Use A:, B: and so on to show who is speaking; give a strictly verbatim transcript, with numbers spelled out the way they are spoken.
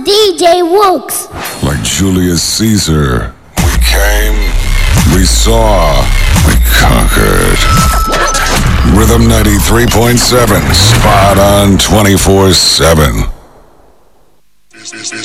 A: D J Wooks.
B: Like Julius Caesar, we came, we saw, we conquered. Rhythm ninety-three point seven, spot on twenty-four seven.